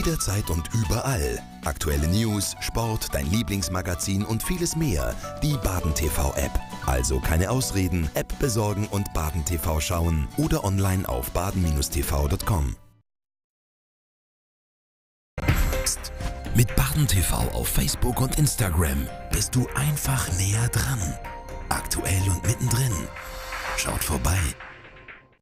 Jederzeit und überall. Aktuelle News, Sport, dein Lieblingsmagazin und vieles mehr. Die Baden TV App. Also keine Ausreden, App besorgen und Baden TV schauen oder online auf baden-tv.com. Mit Baden TV auf Facebook und Instagram bist du einfach näher dran. Aktuell und mittendrin. Schaut vorbei.